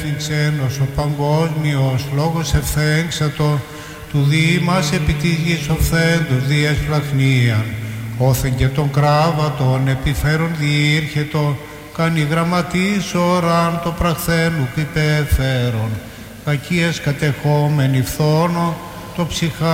Ξένος ο παγκόσμιος λόγος ευθέξατο του διήμας επί της γης οφθέντος δίας πλαχνίαν όθεν και τον κράβατον επιφέρον διήρχετο κάνει γραμματής οράν το πραχθένου υπεφέρον κακίες κατεχόμενοι φθόνο το ψυχά